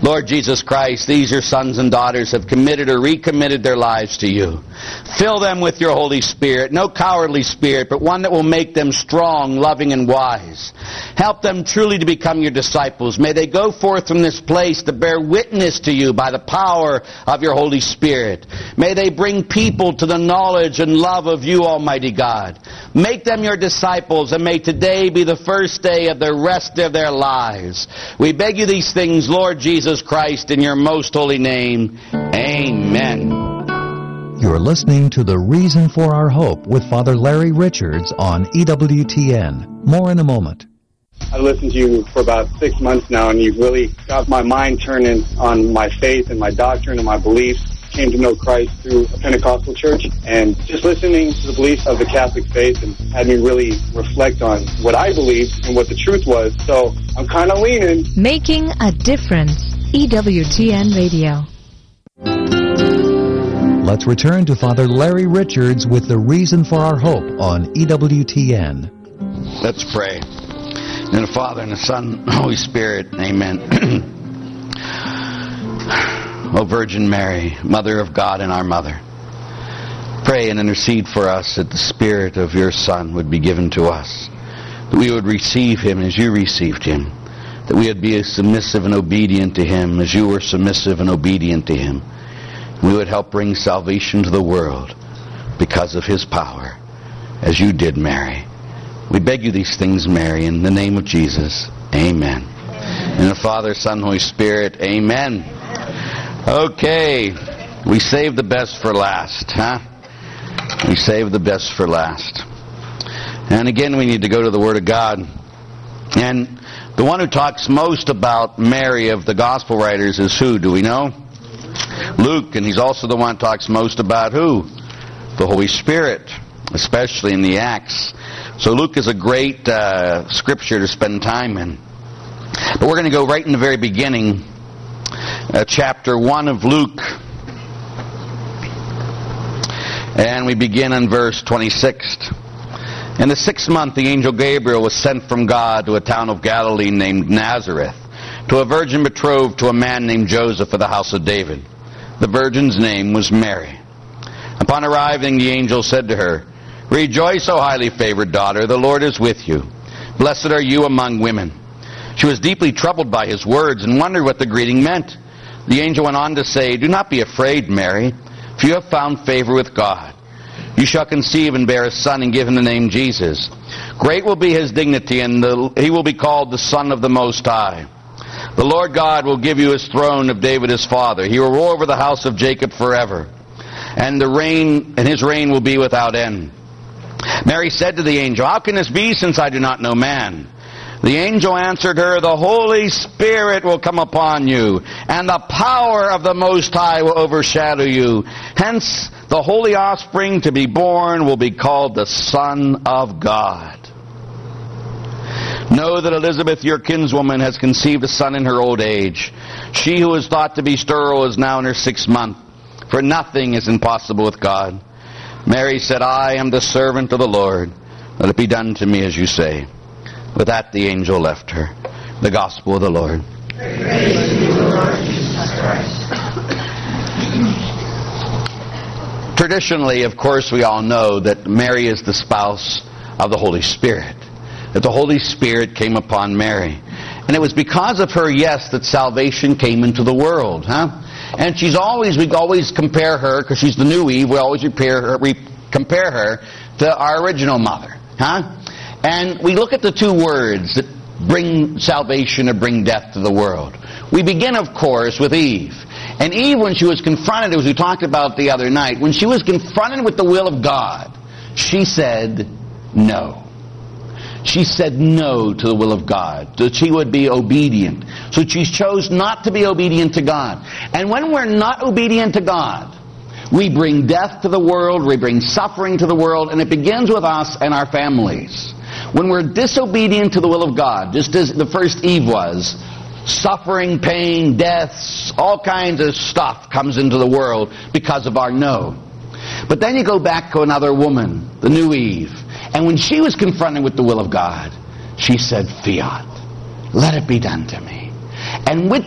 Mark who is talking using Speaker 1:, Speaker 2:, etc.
Speaker 1: Lord Jesus Christ, these your sons and daughters have committed or recommitted their lives to you. Fill them with your Holy Spirit, no cowardly spirit, but one that will make them strong, loving, and wise. Help them truly to become your disciples. May they go forth from this place to bear witness to you by the power of your Holy Spirit. May they bring people to the knowledge and love of you, Almighty God. Make them your disciples, and may today be the first day of the rest of their lives. We beg you these things, Lord Jesus Christ, in your most holy name. Amen.
Speaker 2: You're listening to The Reason for Our Hope with Father Larry Richards on EWTN. More in a moment.
Speaker 3: I've listened to you for about 6 months now, and you've really got my mind turning on my faith and my doctrine and my beliefs. Came to know Christ through a Pentecostal church, and just listening to the beliefs of the Catholic faith and had me really reflect on what I believed and what the truth was. So I'm kind of leaning.
Speaker 4: Making a difference. EWTN Radio.
Speaker 2: Let's return to Father Larry Richards with The Reason for Our Hope on EWTN.
Speaker 1: Let's pray. In the Father, and the Son, and the Holy Spirit. Amen. O Virgin Mary, Mother of God and our Mother, pray and intercede for us that the Spirit of your Son would be given to us, that we would receive him as you received him, that we would be submissive and obedient to him as you were submissive and obedient to him. We would help bring salvation to the world because of his power, as you did, Mary. We beg you these things, Mary, in the name of Jesus. Amen. In the Father, Son, Holy Spirit. Amen. Okay. We saved the best for last, huh? We saved the best for last. And again, we need to go to the Word of God. And the one who talks most about Mary of the Gospel writers is who? Do we know? Luke, and he's also the one who talks most about who? The Holy Spirit, especially in the Acts. So Luke is a great scripture to spend time in. But we're going to go right in the very beginning, chapter 1 of Luke. And we begin in verse 26. In the 6th month, the angel Gabriel was sent from God to a town of Galilee named Nazareth, to a virgin betrothed to a man named Joseph of the house of David. The virgin's name was Mary. Upon arriving, the angel said to her, "Rejoice, O highly favored daughter, the Lord is with you. Blessed are you among women." She was deeply troubled by his words and wondered what the greeting meant. The angel went on to say, "Do not be afraid, Mary, for you have found favor with God. You shall conceive and bear a son and give him the name Jesus. Great will be his dignity, and he will be called the Son of the Most High. The Lord God will give you his throne of David his father. He will rule over the house of Jacob forever, and his reign will be without end." Mary said to the angel, "How can this be, since I do not know man?" The angel answered her, "The Holy Spirit will come upon you, and the power of the Most High will overshadow you. Hence, the holy offspring to be born will be called the Son of God. Know that Elizabeth, your kinswoman, has conceived a son in her old age. She who was thought to be sterile is now in her 6th month, for nothing is impossible with God." Mary said, "I am the servant of the Lord. Let it be done to me as you say." With that, the angel left her. The Gospel of the Lord.
Speaker 5: Praise to you, Lord Jesus Christ.
Speaker 1: Traditionally, of course, we all know that Mary is the spouse of the Holy Spirit. That the Holy Spirit came upon Mary. And it was because of her, yes, that salvation came into the world, huh? And we always compare her, because she's the new Eve, we always compare her to our original mother, huh? And we look at the two words that bring salvation or bring death to the world. We begin, of course, with Eve. And Eve, when she was confronted, as we talked about the other night, when she was confronted with the will of God, she said no. She said no to the will of God, that she would be obedient. So she chose not to be obedient to God. And when we're not obedient to God, we bring death to the world, we bring suffering to the world, and it begins with us and our families. When we're disobedient to the will of God, just as the first Eve was, suffering, pain, deaths, all kinds of stuff comes into the world because of our no. But then you go back to another woman, the new Eve, and when she was confronted with the will of God, she said, "Fiat, let it be done to me." And with